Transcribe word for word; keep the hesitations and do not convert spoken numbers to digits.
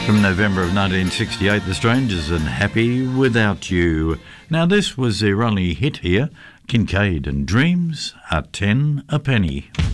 From November of nineteen sixty-eight, The Strangers and Happy Without You. Now this was their only hit here, Kincaid and Dreams are ten a penny.